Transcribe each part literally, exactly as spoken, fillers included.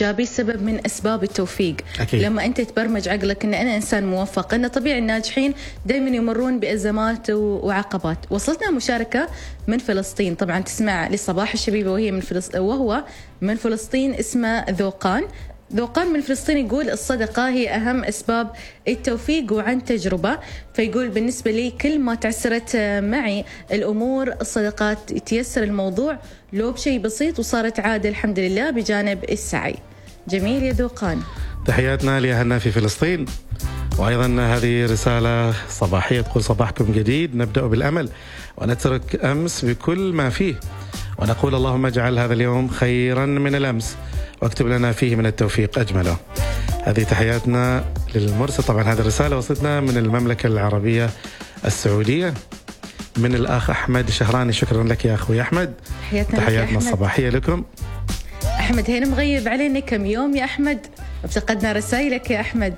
الإيجابي سبب من أسباب التوفيق. أكيد. لما أنت تبرمج عقلك أن أنا إنسان موفق، أن طبيعي الناجحين دائما يمرون بأزمات وعقبات. وصلتنا مشاركة من فلسطين، طبعا تسمع لصباح الشبيبة وهي من فلسطين وهو من فلسطين، اسمه ذوقان. ذوقان من فلسطين يقول الصدقة هي أهم أسباب التوفيق وعن تجربة. فيقول بالنسبة لي كل ما تعسرت معي الأمور الصدقات تيسر الموضوع لو بشيء بسيط وصارت عادة الحمد لله بجانب السعي. جميل يا ذوقان. تحياتنا لأهلنا في فلسطين. وأيضا هذه رسالة صباحية تقول صباحكم جديد نبدأ بالأمل ونترك أمس بكل ما فيه ونقول اللهم اجعل هذا اليوم خيرا من الأمس واكتب لنا فيه من التوفيق أجمله. هذه تحياتنا للمرسل. طبعا هذه الرسالة وصلتنا من المملكة العربية السعودية من الأخ أحمد شهراني. شكرا لك يا أخوي أحمد. تحياتنا, تحياتنا الصباحية لكم. أحمد هنا مغيب علينا كم يوم يا أحمد، افتقدنا رسائلك يا أحمد.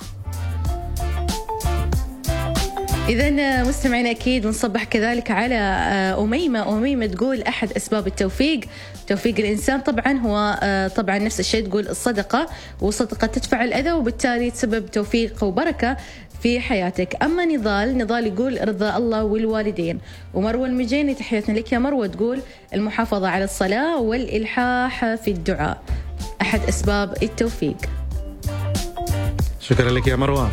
إذن مستمعين أكيد ونصبح كذلك على أميمة. أميمة تقول أحد أسباب التوفيق توفيق الإنسان طبعا هو طبعا نفس الشيء، تقول الصدقة، والصدقة تدفع الأذى وبالتالي تسبب توفيق وبركة في حياتك. أما نضال نضال يقول رضا الله والوالدين. ومروة المجيني تحياتنا لك يا مروة تقول المحافظة على الصلاة والإلحاح في الدعاء أحد أسباب التوفيق. شكرا لك يا مروة.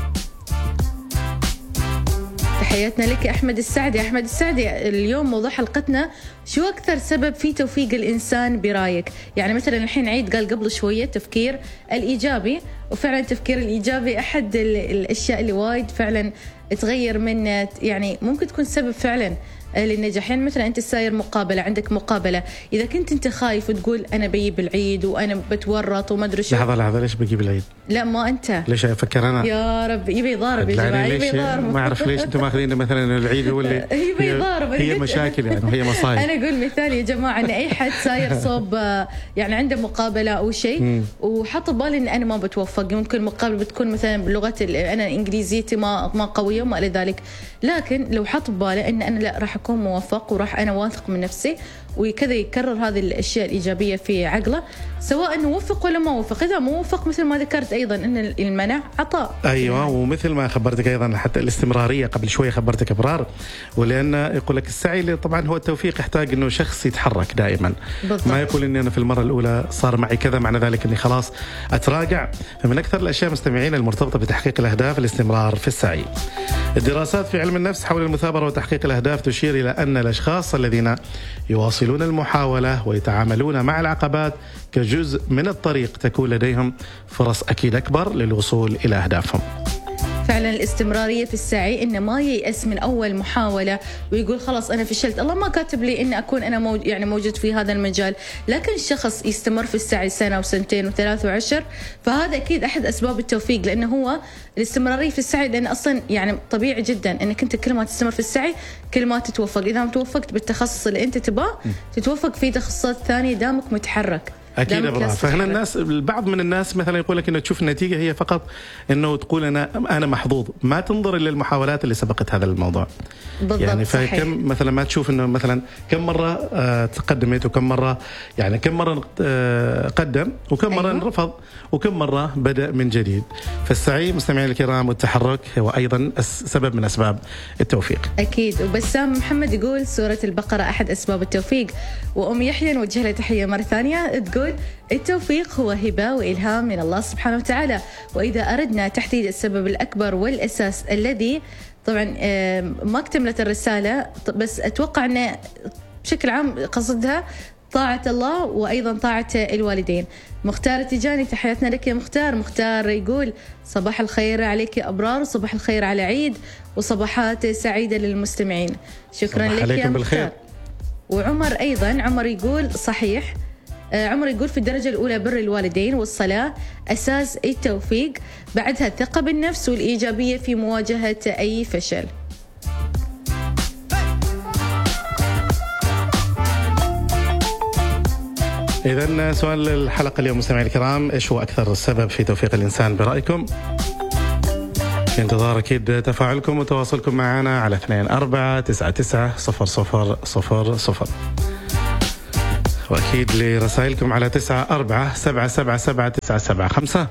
تحياتنا لك أحمد السعدي. أحمد السعدي اليوم موضوع حلقتنا شو أكثر سبب في توفيق الإنسان برايك؟ يعني مثلا الحين عيد قال قبل شوية تفكير الإيجابي، وفعلا التفكير الإيجابي أحد الأشياء اللي وايد فعلا تغير من، يعني ممكن تكون سبب فعلا للنجاح. يعني مثلا أنت ساير مقابلة، عندك مقابلة، إذا كنت أنت خايف وتقول أنا بجيب العيد وأنا بتورط وما أدري شو. لحظة لحظة ليش بجيب العيد؟ لا ما أنت. ليش أفكر أنا؟ يا رب يبي يضارب يا جماعة، يبي يضارب. ما أعرف ليش أنتم ماخذين مثلا العيد هو اللي يبي يضارب. هي مشاكل يعني وهي مصايب. أنا أقول مثال يا جماعة إن أي حد ساير صوب يعني عنده مقابلة أو شيء وحط بالي إن أنا ما بتوفق، ممكن المقابلة بتكون مثلا بلغة أنا إنجليزيتي ما ما قوية وما إلى ذلك، لكن لو حط بالي إن أنا لا راح أكون موفق وراح أنا واثق من نفسي وكذا يكرر هذه الأشياء الإيجابية في عقله سواء أنه وفق ولا ما وفق. إذا مو وفق مثل ما ذكرت أيضا أن المنع عطاء. أيوة يعني. ومثل ما خبرتك أيضا حتى الاستمرارية قبل شوية خبرتك أبرار، ولأن يقول لك السعي طبعا هو التوفيق يحتاج أنه شخص يتحرك دائما بالضبط. ما يقول أني أنا في المرة الأولى صار معي كذا معنى ذلك أني خلاص أتراجع. فمن أكثر الأشياء مستمعين المرتبطة بتحقيق الأهداف الاستمرار في السعي. الدراسات في علم النفس حول المثابرة وتحقيق الأهداف تشير إلى أن الأشخاص الذين يواصلون المحاولة ويتعاملون مع العقبات كجزء من الطريق تكون لديهم فرص أكيد أكبر للوصول إلى أهدافهم. فعلا الاستمرارية في السعي إنه ما ييأس من أول محاولة ويقول خلاص أنا فشلت، الله ما كاتب لي إن أكون أنا موج يعني موجود في هذا المجال، لكن الشخص يستمر في السعي سنة وسنتين وثلاث وعشر، فهذا أكيد أحد أسباب التوفيق، لأنه هو الاستمرارية في السعي، لأن أصلا يعني طبيعي جدا إنك أنت كل ما تستمر في السعي كل ما تتوفق. إذا ما توفقت بالتخصص اللي أنت تباه تتوفق في تخصصات ثانية دامك متحرك. أكيد أبرا. فهنا الناس البعض من الناس مثلا يقول لك إنه تشوف النتيجة هي فقط إنه تقول أنا أنا محظوظ، ما تنظر إلى المحاولات اللي سبقت هذا الموضوع. بالضبط يعني صحيح. فكم مثلا ما تشوف إنه مثلا كم مرة آه تقدمت وكم مرة يعني كم مرة آه قدم وكم مرة أيوة. رفض وكم مرة بدأ من جديد. فالسعي مستمعين الكرام والتحرك هو أيضا سبب من أسباب التوفيق. أكيد. وبسام محمد يقول سورة البقرة أحد أسباب التوفيق. وأم يحيى نوجه لها تحية مرة ثانية تقول التوفيق هو هبة وإلهام من الله سبحانه وتعالى، وإذا أردنا تحديد السبب الأكبر والأساس الذي طبعا ما اكتملت الرسالة بس أتوقع أن بشكل عام قصدها طاعة الله وأيضا طاعة الوالدين. مختار تجاني تحياتنا لك يا مختار. مختار يقول صباح الخير عليك يا أبرار، وصباح الخير على عيد وصباحات سعيدة للمستمعين. شكرا لك يا مختار بالخير. وعمر أيضا عمر يقول صحيح، عمر يقول في الدرجة الأولى بر الوالدين والصلاة أساس التوفيق، بعدها الثقة بالنفس والإيجابية في مواجهة أي فشل. إذن سؤال الحلقة اليوم مستمعي الكرام، إيش هو أكثر سبب في توفيق الإنسان برأيكم؟ في انتظار أكيد تفاعلكم وتواصلكم معنا على اثنين أربعة تسعة تسعة صفر صفر صفر صفر. وأكيد لرسائلكم على تسعة أربعة سبعة سبعة سبعة تسعة سبعة خمسة.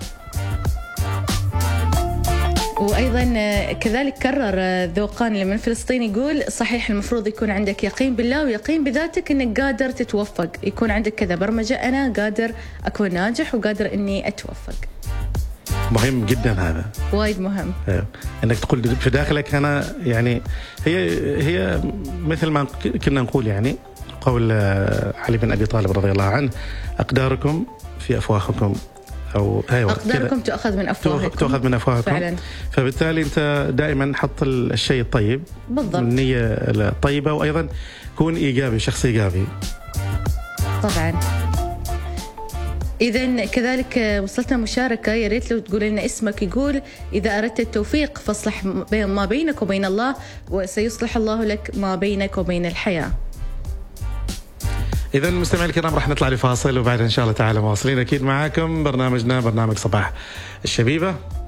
وأيضا كذلك كرر ذوقان من فلسطين يقول صحيح المفروض يكون عندك يقين بالله ويقين بذاتك أنك قادر تتوفق، يكون عندك كذا برمجة أنا قادر أكون ناجح وقادر أني أتوفق. مهم جدا هذا، وايد مهم. أيوه. انك تقول في داخلك انا يعني هي هي مثل ما كنا نقول يعني قول علي بن ابي طالب رضي الله عنه اقداركم في افواهكم، او أيوة اقداركم تؤخذ من افواهكم تؤخذ من افواهكم فعلا. فبالتالي انت دائما حط الشيء الطيب بالضبط، النية الطيبة، وايضا كون ايجابي، شخص ايجابي طبعا. إذن كذلك وصلتنا مشاركة، يا ريت لو تقول لنا اسمك. يقول إذا أردت التوفيق فاصلح ما بينك وبين الله وسيصلح الله لك ما بينك وبين الحياة. إذن مستمعي الكرام راح نطلع لفاصل، وبعد إن شاء الله تعالى مواصلين أكيد معاكم برنامجنا برنامج صباح الشبيبة.